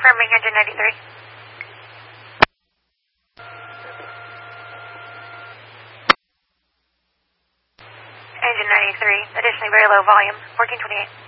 Confirming engine 93. Engine 93, additionally very low volume, 1428.